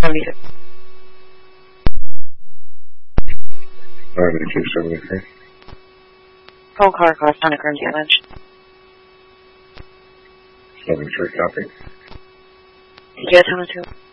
72. 9273. Phone car caused Sonic room damage. 73 copy. Did you get 72?